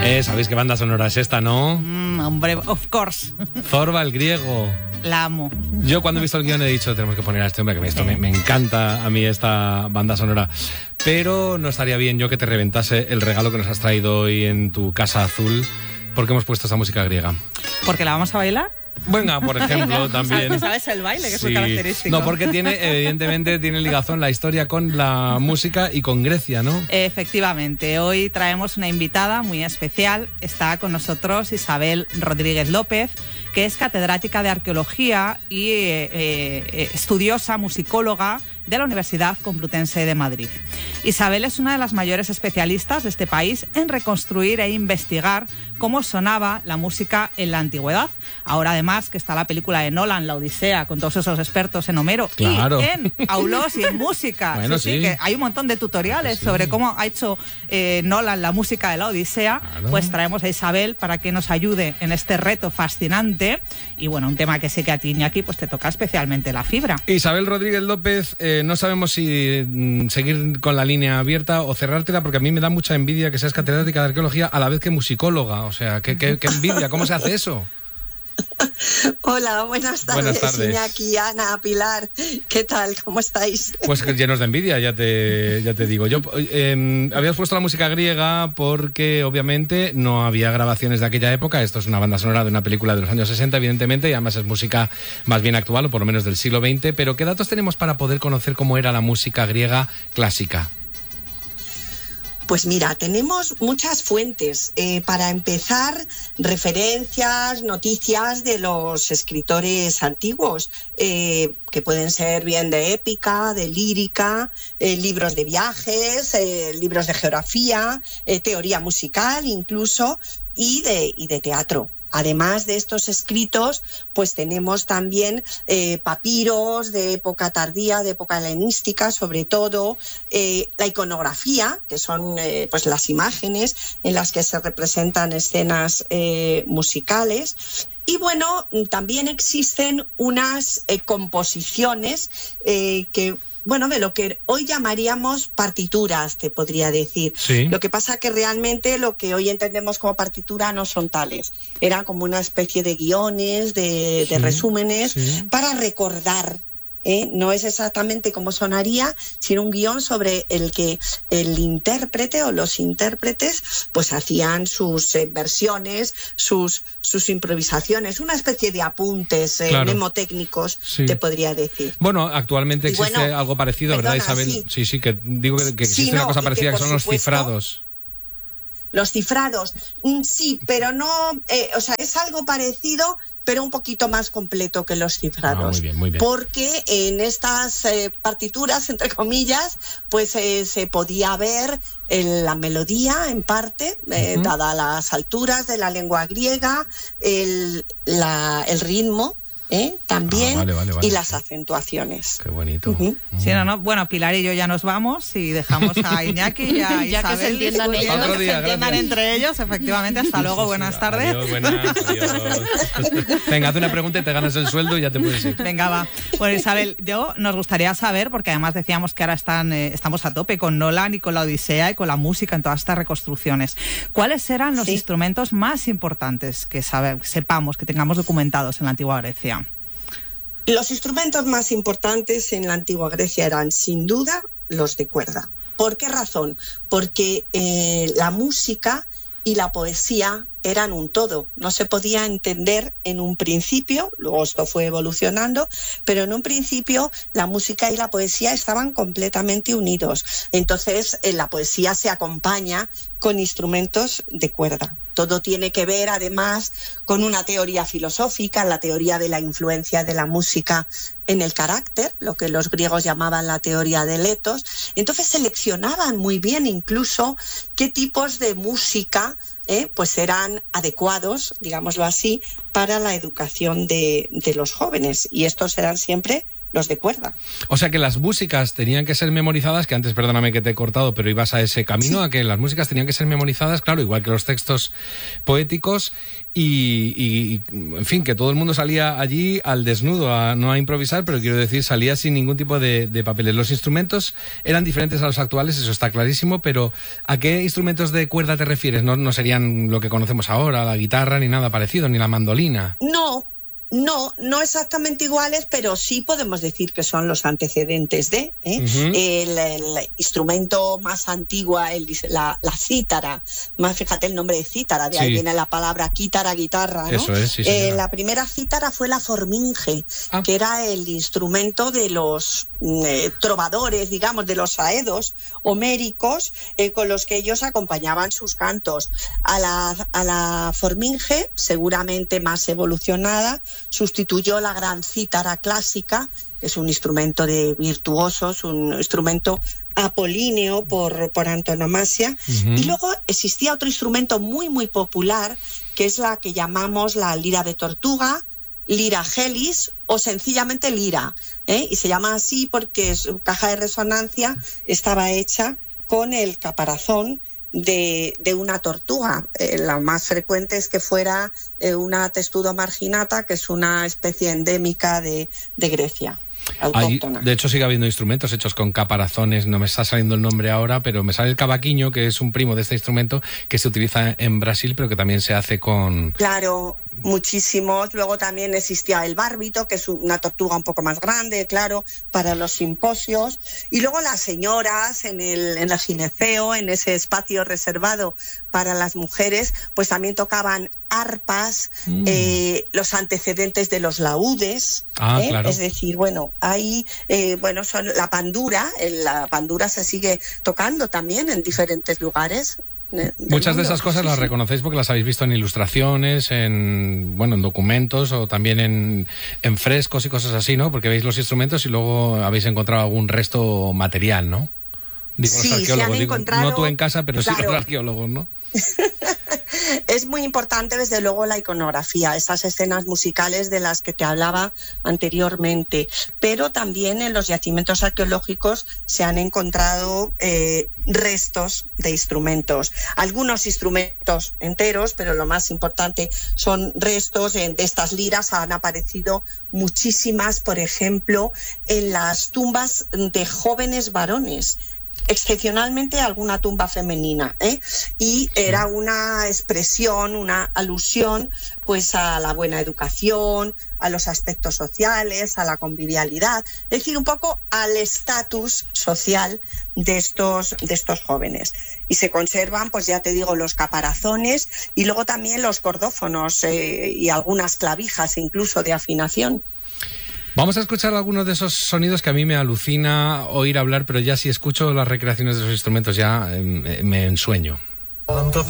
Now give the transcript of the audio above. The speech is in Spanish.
¿Sabéis qué banda sonora es esta, no? Hombre, of course. Zorba el griego. La amo. Yo cuando he visto el guión he dicho, tenemos que poner a este hombre, que esto me encanta a mí esta banda sonora. Pero no estaría bien yo que te reventase el regalo que nos has traído hoy en tu casa azul, porque hemos puesto esta música griega. ¿Porque la vamos a bailar? Venga, por ejemplo, también. ¿Sabes el baile, que es muy característico? No, porque evidentemente tiene ligazón la historia con la música y con Grecia, ¿no? Efectivamente, hoy traemos una invitada muy especial. Está con nosotros Isabel Rodríguez López, que es catedrática de arqueología y estudiosa, musicóloga de la Universidad Complutense de Madrid. Isabel es una de las mayores especialistas de este país en reconstruir e investigar cómo sonaba la música en la antigüedad. Ahora además que está la película de Nolan, La Odisea, con todos esos expertos en Homero, claro, y en Aulós y en música. Bueno, sí, que hay un montón de tutoriales sobre cómo ha hecho Nolan la música de La Odisea. Claro. Pues traemos a Isabel para que nos ayude en este reto fascinante. Y bueno, un tema que sé que a ti, Iñaki, pues te toca especialmente la fibra. Isabel Rodríguez López, no sabemos si seguir con la línea abierta o cerrártela, porque a mí me da mucha envidia que seas catedrática de arqueología a la vez que musicóloga. O sea, qué envidia, ¿cómo se hace eso? Hola, buenas tardes. Iñaki, Ana, Pilar, ¿qué tal? ¿Cómo estáis? Pues llenos de envidia, ya te digo. Yo habías puesto la música griega porque obviamente no había grabaciones de aquella época. Esto es una banda sonora de una película de los años 60, evidentemente, y además es música más bien actual, o por lo menos del siglo XX. Pero ¿qué datos tenemos para poder conocer cómo era la música griega clásica? Pues mira, tenemos muchas fuentes. Para empezar, referencias, noticias de los escritores antiguos, que pueden ser bien de épica, de lírica, libros de viajes, libros de geografía, teoría musical incluso, y de teatro. Además de estos escritos, pues tenemos también papiros de época tardía, de época helenística, sobre todo la iconografía, que son pues las imágenes en las que se representan escenas musicales. Y bueno, también existen unas composiciones que... Bueno, de lo que hoy llamaríamos partituras, te podría decir. Sí. Lo que pasa que realmente lo que hoy entendemos como partitura no son tales. Era como una especie de guiones, de resúmenes, para recordar. No es exactamente como sonaría, sino un guión sobre el que el intérprete o los intérpretes pues hacían sus versiones, sus improvisaciones, una especie de apuntes mnemotécnicos, te podría decir. Bueno, actualmente existe algo parecido, ¿verdad, Isabel? Sí, que digo que existe una cosa parecida, que son los cifrados. Los cifrados, sí, pero no, o sea, es algo parecido, pero un poquito más completo que los cifrados. Muy bien, muy bien. Porque en estas partituras, entre comillas, pues se podía ver la melodía, en parte, dada las alturas de la lengua griega, el ritmo, también, vale, y las acentuaciones. Qué bonito. Sí, no. Bueno, Pilar y yo ya nos vamos y dejamos a Iñaki y a Isabel, que se entiendan ellos, otro día, se entiendan entre ellos, efectivamente. Hasta luego, buenas tardes. Adiós, adiós. Venga, haz una pregunta y te ganas el sueldo y ya te puedes ir. Venga, va. Bueno, Isabel, nos gustaría saber, porque además decíamos que ahora estamos a tope con Nolan y con la Odisea y con la música en todas estas reconstrucciones. ¿Cuáles eran los instrumentos más importantes que sepamos, que tengamos documentados en la antigua Grecia? Los instrumentos más importantes en la antigua Grecia eran, sin duda, los de cuerda. ¿Por qué razón? Porque la música y la poesía eran un todo. No se podía entender en un principio, luego esto fue evolucionando, pero en un principio la música y la poesía estaban completamente unidos. Entonces, la poesía se acompaña con instrumentos de cuerda. Todo tiene que ver, además, con una teoría filosófica, la teoría de la influencia de la música en el carácter, lo que los griegos llamaban la teoría del ethos. Entonces seleccionaban muy bien incluso qué tipos de música pues eran adecuados, digámoslo así, para la educación de los jóvenes. Y estos eran siempre los de cuerda. O sea que las músicas tenían que ser memorizadas, que antes, perdóname que te he cortado, pero ibas a ese camino, sí, a que las músicas tenían que ser memorizadas, claro, igual que los textos poéticos, y en fin, que todo el mundo salía allí al desnudo, no a improvisar, pero quiero decir, salía sin ningún tipo de papeles. Los instrumentos eran diferentes a los actuales, eso está clarísimo, pero ¿a qué instrumentos de cuerda te refieres? No serían lo que conocemos ahora, la guitarra, ni nada parecido, ni la mandolina. No exactamente iguales, pero sí podemos decir que son los antecedentes de el instrumento más antiguo, la cítara. Más fíjate el nombre de cítara, de ahí viene la palabra quítara, guitarra, ¿no? Eso es, sí, señora. La primera cítara fue la forminge, que era el instrumento de los trovadores, digamos, de los aedos homéricos, con los que ellos acompañaban sus cantos. A la forminge, seguramente más evolucionada, sustituyó la gran cítara clásica, que es un instrumento de virtuosos, un instrumento apolíneo por antonomasia. Y luego existía otro instrumento muy, muy popular, que es la que llamamos la lira de tortuga, lira gelis o sencillamente lira, y se llama así porque su caja de resonancia estaba hecha con el caparazón de una tortuga. La más frecuente es que fuera una testudo marginata, que es una especie endémica de Grecia. De hecho sigue habiendo instrumentos hechos con caparazones, no me está saliendo el nombre ahora, pero me sale el cavaquinho, que es un primo de este instrumento que se utiliza en Brasil, pero que también se hace con... Claro, muchísimos. Luego también existía el bárbito, que es una tortuga un poco más grande, claro, para los simposios. Y luego las señoras en el gineceo, en ese espacio reservado para las mujeres, pues también tocaban arpas, los antecedentes de los laúdes, claro. Es decir, bueno, hay, son la pandura se sigue tocando también en diferentes lugares. Muchas de esas cosas las reconocéis porque las habéis visto en ilustraciones, en documentos o también en frescos y cosas así, ¿no? Porque veis los instrumentos y luego habéis encontrado algún resto material, ¿no? Digo, sí, los arqueólogos, se han encontrado... no tú en casa, pero claro, sí los arqueólogos, ¿no? Es muy importante, desde luego, la iconografía, esas escenas musicales de las que te hablaba anteriormente, pero también en los yacimientos arqueológicos se han encontrado restos de instrumentos, algunos instrumentos enteros, pero lo más importante son restos de estas liras. Han aparecido muchísimas, por ejemplo, en las tumbas de jóvenes varones, excepcionalmente alguna tumba femenina, y era una expresión, una alusión pues a la buena educación, a los aspectos sociales, a la convivialidad, es decir, un poco al estatus social de estos jóvenes. Y se conservan, pues ya te digo, los caparazones y luego también los cordófonos y algunas clavijas incluso de afinación. Vamos a escuchar algunos de esos sonidos que a mí me alucina oír hablar, pero ya si escucho las recreaciones de esos instrumentos ya me ensueño. Tanto